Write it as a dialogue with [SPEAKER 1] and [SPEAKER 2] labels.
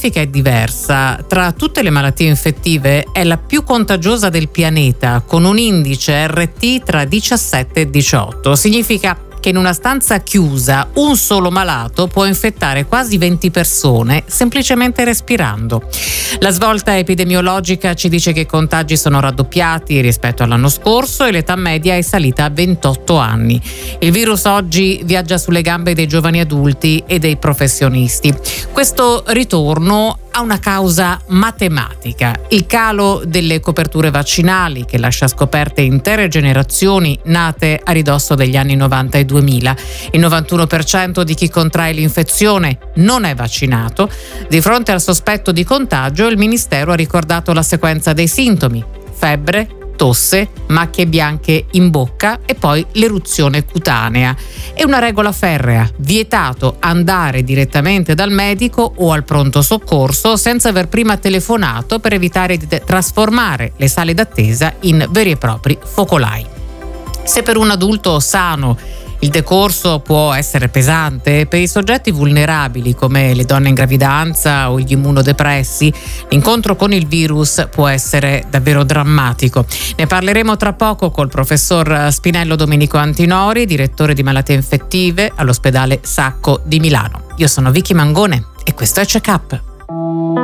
[SPEAKER 1] classifica è diversa. Tra tutte le malattie infettive è la più contagiosa del pianeta, con un indice RT tra 17 e 18. Significa che in una stanza chiusa un solo malato può infettare quasi 20 persone semplicemente respirando. La svolta epidemiologica ci dice che i contagi sono raddoppiati rispetto all'anno scorso e l'età media è salita a 28 anni. Il virus oggi viaggia sulle gambe dei giovani adulti e dei professionisti. Questo ritorno ha una causa matematica: il calo delle coperture vaccinali, che lascia scoperte intere generazioni nate a ridosso degli anni 90 e 2000. Il 91% di chi contrae l'infezione non è vaccinato. Di fronte al sospetto di contagio, il Ministero ha ricordato la sequenza dei sintomi: febbre, tosse, macchie bianche in bocca e poi l'eruzione cutanea. È una regola ferrea: vietato andare direttamente dal medico o al pronto soccorso senza aver prima telefonato, per evitare di trasformare le sale d'attesa in veri e propri focolai. Se per un adulto sano il decorso può essere pesante, per i soggetti vulnerabili come le donne in gravidanza o gli immunodepressi l'incontro con il virus può essere davvero drammatico. Ne parleremo tra poco col professor Spinello Domenico Antinori, direttore di malattie infettive all'ospedale Sacco di Milano. Io sono Vicky Mangone e questo è Check Up.